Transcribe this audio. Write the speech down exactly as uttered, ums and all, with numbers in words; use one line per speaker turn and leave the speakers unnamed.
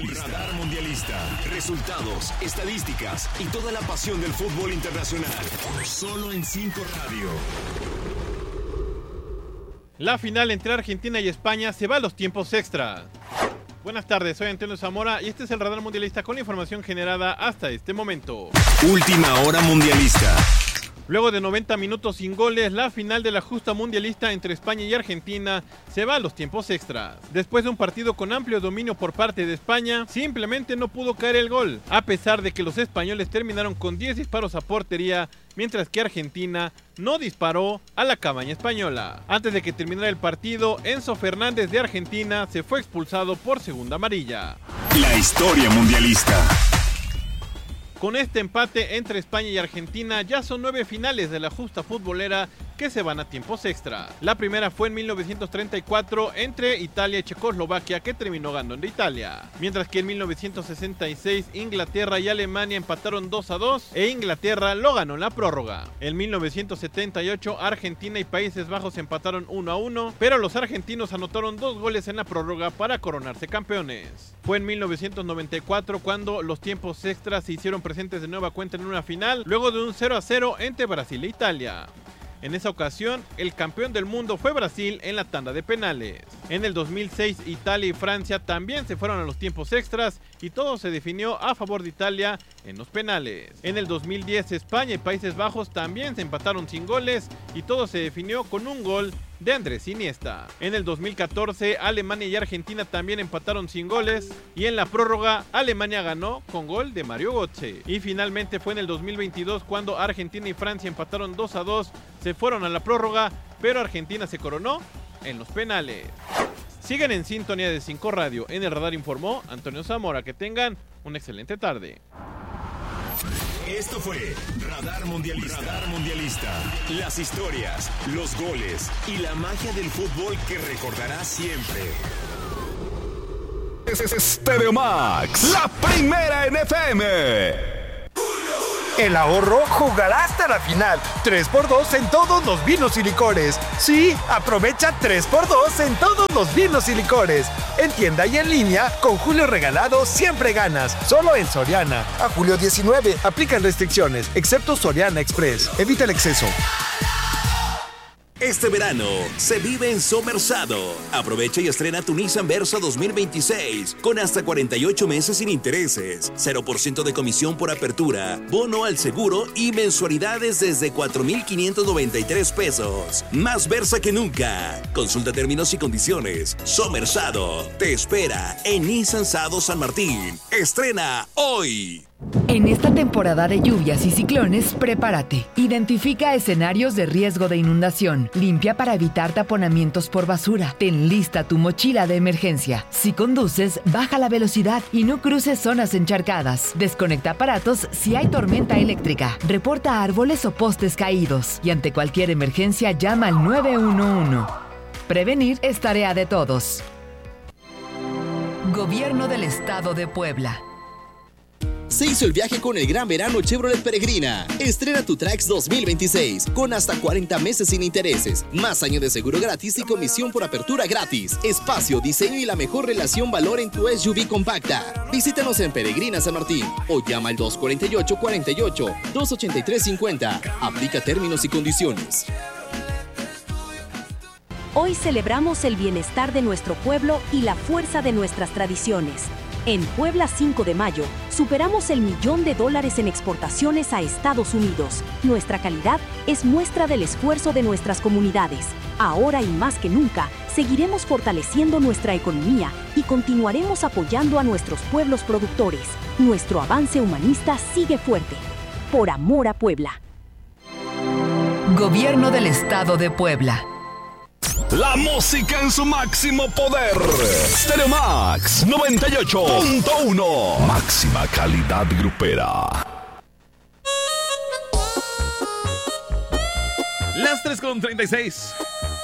Mundialista. Radar Mundialista. Resultados, estadísticas y toda la pasión del fútbol internacional. Solo en cinco Radio.
La final entre Argentina y España se va a los tiempos extra. Buenas tardes, soy Antonio Zamora y este es el Radar Mundialista con la información generada hasta este momento.
Última hora mundialista.
Luego de noventa minutos sin goles, la final de la justa mundialista entre España y Argentina se va a los tiempos extras. Después de un partido con amplio dominio por parte de España, simplemente no pudo caer el gol, a pesar de que los españoles terminaron con diez disparos a portería, mientras que Argentina no disparó a la cabaña española. Antes de que terminara el partido, Enzo Fernández de Argentina se fue expulsado por segunda amarilla.
La historia mundialista.
Con este empate entre España y Argentina ya son nueve finales de la justa futbolera que se van a tiempos extra. La primera fue en mil novecientos treinta y cuatro entre Italia y Checoslovaquia, que terminó ganando Italia. Mientras que en mil novecientos sesenta y seis Inglaterra y Alemania empataron dos a dos e Inglaterra lo ganó en la prórroga. En mil novecientos setenta y ocho Argentina y Países Bajos empataron uno a uno, pero los argentinos anotaron dos goles en la prórroga para coronarse campeones. Fue en mil novecientos noventa y cuatro cuando los tiempos extras se hicieron presentes de nueva cuenta en una final, luego de un cero a cero entre Brasil e Italia. En esa ocasión, el campeón del mundo fue Brasil en la tanda de penales. En el dos mil seis, Italia y Francia también se fueron a los tiempos extras y todo se definió a favor de Italia en los penales. En el dos mil diez, España y Países Bajos también se empataron sin goles y todo se definió con un gol de Andrés Iniesta. En el dos mil catorce, Alemania y Argentina también empataron sin goles y en la prórroga Alemania ganó con gol de Mario Götze. Y finalmente fue en el dos mil veintidós cuando Argentina y Francia empataron dos a dos, se fueron a la prórroga, pero Argentina se coronó en los penales. Siguen en sintonía de cinco Radio. En el radar informó Antonio Zamora. Que tengan una excelente tarde.
Esto fue Radar Mundialista. Radar Mundialista. Las historias, los goles y la magia del fútbol que recordarás siempre.
Stereo Max, la primera en F M.
El ahorro jugará hasta la final. tres por dos en todos los vinos y licores. Sí, aprovecha tres por dos en todos los vinos y licores. En tienda y en línea, con Julio Regalado siempre ganas. Solo en Soriana. A julio diecinueve, aplican restricciones, excepto Soriana Express. Evita el exceso.
Este verano se vive en Somersado. Aprovecha y estrena tu Nissan Versa dos mil veintiséis con hasta cuarenta y ocho meses sin intereses, cero por ciento de comisión por apertura, bono al seguro y mensualidades desde cuatro mil quinientos noventa y tres pesos. Más Versa que nunca. Consulta términos y condiciones. Somersado te espera en Nissan Sado San Martín. Estrena hoy.
En esta temporada de lluvias y ciclones, prepárate. Identifica escenarios de riesgo de inundación. Limpia para evitar taponamientos por basura. Ten lista tu mochila de emergencia. Si conduces, baja la velocidad y no cruces zonas encharcadas. Desconecta aparatos si hay tormenta eléctrica. Reporta árboles o postes caídos. Y ante cualquier emergencia, llama al nueve uno uno. Prevenir es tarea de todos. Gobierno del Estado de Puebla.
Se hizo el viaje con el Gran Verano Chevrolet Peregrina. Estrena tu Trax dos mil veintiséis con hasta cuarenta meses sin intereses, más año de seguro gratis y comisión por apertura gratis. Espacio, diseño y la mejor relación valor en tu S U V compacta. Visítanos en Peregrina San Martín o llama al dos cuatro ocho, cuatro ocho, dos ocho tres cinco cero. Aplica términos y condiciones.
Hoy celebramos el bienestar de nuestro pueblo y la fuerza de nuestras tradiciones. En Puebla cinco de mayo, superamos el millón de dólares en exportaciones a Estados Unidos. Nuestra calidad es muestra del esfuerzo de nuestras comunidades. Ahora y más que nunca, seguiremos fortaleciendo nuestra economía y continuaremos apoyando a nuestros pueblos productores. Nuestro avance humanista sigue fuerte. Por amor a Puebla.
Gobierno del Estado de Puebla.
La música en su máximo poder. Stereo Max noventa y ocho punto uno. Máxima calidad grupera.
Las tres con treinta y seis.